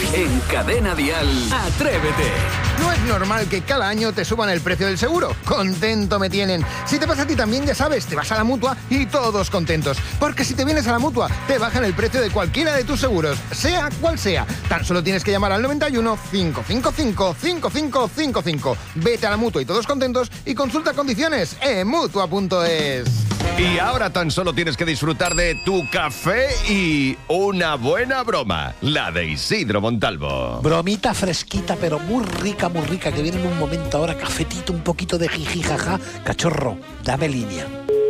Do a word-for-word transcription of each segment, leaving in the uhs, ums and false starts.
En Cadena Dial, Atrévete. No es normal que cada año te suban el precio del seguro. Contento me tienen. Si te pasa a ti también, ya sabes, te vas a la Mutua y todos contentos. Porque si te vienes a la Mutua, te bajan el precio de cualquiera de tus seguros, sea cual sea. Tan solo tienes que llamar al noventa y uno, cinco cinco cinco, cinco cinco cinco cinco. Vete a la Mutua y todos contentos y consulta condiciones en mutua punto es. Y ahora tan solo tienes que disfrutar de tu café y una buena broma, la de Isidro Montalvo. Bromita fresquita, pero muy rica, muy rica, que viene en un momento ahora, cafetito, un poquito de jiji, jaja. Cachorro, dame línea.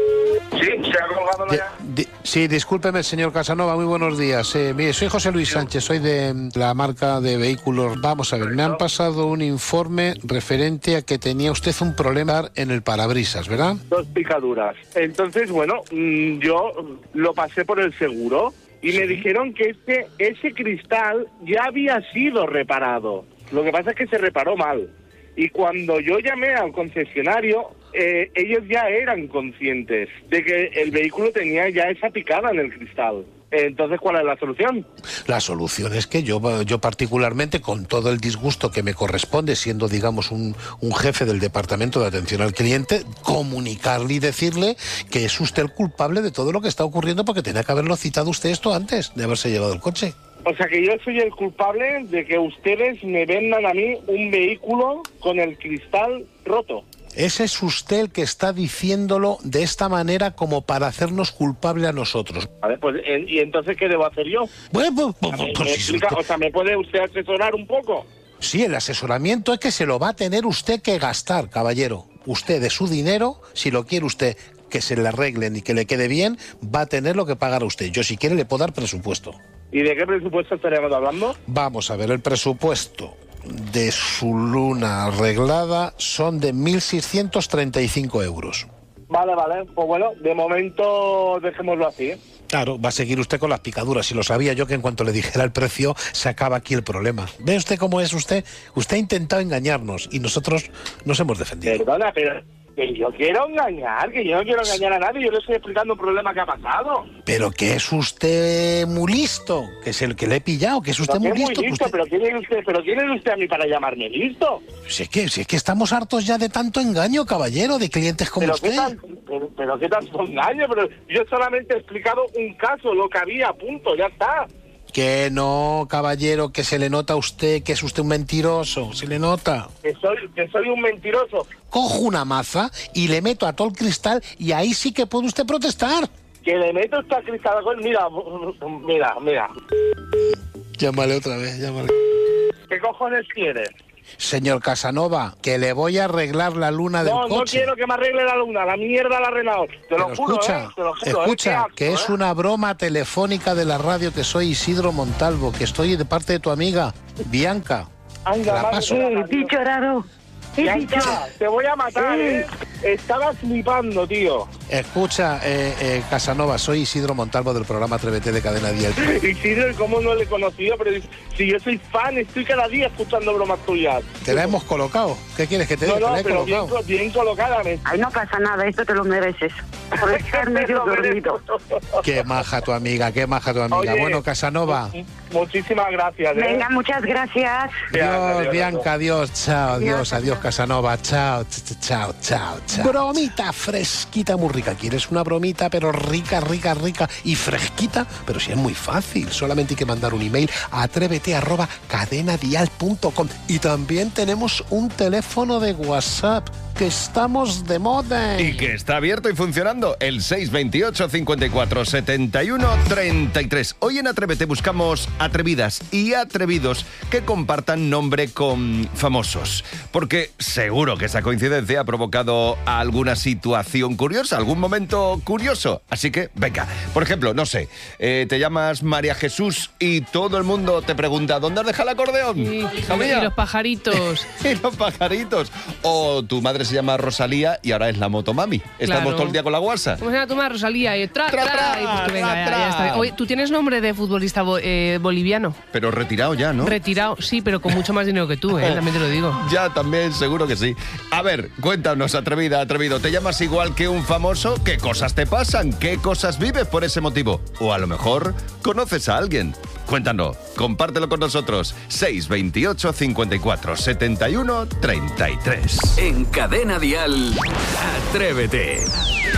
Sí, se ha colgado la... Di- di- sí, discúlpeme, señor Casanova, muy buenos días. Eh, mire, soy José Luis Sánchez, soy de la marca de vehículos. Vamos a ver, me han pasado un informe referente a que tenía usted un problema en el parabrisas, ¿verdad? Dos picaduras. Entonces, bueno, mmm, yo lo pasé por el seguro y ¿sí? Me dijeron que este, ese cristal ya había sido reparado. Lo que pasa es que se reparó mal. Y cuando yo llamé al concesionario, eh, ellos ya eran conscientes de que el vehículo tenía ya esa picada en el cristal. Entonces, ¿cuál es la solución? La solución es que yo, yo particularmente, con todo el disgusto que me corresponde, siendo, digamos, un, un jefe del departamento de atención al cliente, comunicarle y decirle que es usted el culpable de todo lo que está ocurriendo, porque tenía que haberlo citado usted esto antes de haberse llevado el coche. O sea que yo soy el culpable de que ustedes me vendan a mí un vehículo con el cristal roto. Ese es usted el que está diciéndolo de esta manera como para hacernos culpable a nosotros. A ver, pues, ¿y entonces qué debo hacer yo? Bueno, pues, pues, ¿Me, pues, me si explica, usted... O sea, ¿me puede usted asesorar un poco? Sí, el asesoramiento es que se lo va a tener usted que gastar, caballero. Usted de su dinero, si lo quiere usted que se le arreglen y que le quede bien, va a tener lo que pagar usted. Yo, si quiere, le puedo dar presupuesto. ¿Y de qué presupuesto estaríamos hablando? Vamos a ver, el presupuesto de su luna arreglada son de mil seiscientos treinta y cinco euros. Vale, vale. Pues bueno, de momento dejémoslo así, ¿eh? Claro, va a seguir usted con las picaduras. Y lo sabía yo que en cuanto le dijera el precio, se acaba aquí el problema. ¿Ve usted cómo es usted? Usted ha intentado engañarnos y nosotros nos hemos defendido. Perdona, pero... Que yo quiero engañar, que yo no quiero engañar a nadie, yo le estoy explicando un problema que ha pasado. Pero que es usted muy listo, que es el que le he pillado, que es usted muy listo. Muy listo usted... pero, ¿quién es usted, pero ¿quién es usted a mí para llamarme listo? Si es que, si es que estamos hartos ya de tanto engaño, caballero, de clientes como pero usted. Qué tan, pero, pero qué tanto engaño, pero yo solamente he explicado un caso, lo que había, punto, ya está. Que no, caballero, que se le nota a usted, que es usted un mentiroso, se le nota. Que soy, que soy un mentiroso. Cojo una maza y le meto a todo el cristal y ahí sí que puede usted protestar. Que le meto esta cristal, mira, mira, mira. Llámale otra vez, llámale. ¿Qué cojones quieres? Señor Casanova, que le voy a arreglar la luna del no, coche. No, no quiero que me arregle la luna, la mierda la ha arreglado. Te Pero lo juro, escucha, eh, te lo juro, escucha, eh, asco, que es eh. una broma telefónica de la radio, que soy Isidro Montalvo, que estoy de parte de tu amiga, Bianca. Anda, la paso. Eh, bicho raro. Bianca, te voy a matar, ¿eh? Estabas flipando, tío. Escucha, eh, eh, Casanova, soy Isidro Montalvo del programa Atrévete de Cadena Dial. Isidro, ¿cómo no le he conocido? Pero si yo soy fan, estoy cada día escuchando bromas tuyas. Te la hemos colocado. ¿Qué quieres que te diga? No, no, te la he pero colocado. bien, bien colocada. ¿Me? Ay, no pasa nada, esto te lo mereces. Por estar medio dormido. Qué maja tu amiga, qué maja tu amiga. Oye, bueno, Casanova. Muchísimas gracias. ¿eh? Venga, muchas gracias. Dios, Bianca, adiós, chao, adiós, adiós, Casanova, chao, chao, chao, chao. Bromita fresquita, muy rica. ¿Quieres una bromita, pero rica, rica, rica y fresquita? Pero si es muy fácil, solamente hay que mandar un email a atrévete arroba cadenadial punto com. Y también tenemos un teléfono de WhatsApp, que estamos de moda. Y que está abierto y funcionando, el seis veintiocho, cincuenta y cuatro, setenta y uno, treinta y tres. Hoy en Atrévete buscamos atrevidas y atrevidos que compartan nombre con famosos. Porque seguro que esa coincidencia ha provocado alguna situación curiosa, algún momento curioso. Así que, venga, por ejemplo, no sé, eh, te llamas María Jesús y todo el mundo te pregunta, ¿dónde has dejado el acordeón? Sí, y los pajaritos. Y los pajaritos. O tu madre se llama Rosalía y ahora es la motomami. Estamos Claro. todo el día con la guasa. ¿Cómo se llama tu madre, Rosalía? Y tra, Tra, tra, tra, y pues que venga, tra, ya, ya tra. está. Oye, tú tienes nombre de futbolista bo- eh, boliviano. Pero retirado ya, ¿no? Retirado, sí, pero con mucho más dinero que tú, ¿eh? También te lo digo. Ya, también, seguro que sí. A ver, cuéntanos, atrevida, atrevido. ¿Te llamas igual que un famoso? ¿Qué cosas te pasan? ¿Qué cosas vives por ese motivo? O a lo mejor conoces a alguien. Cuéntanos, compártelo con nosotros. seis veintiocho, cincuenta y cuatro, setenta y uno, treinta y tres. En Cadena Dial, Atrévete.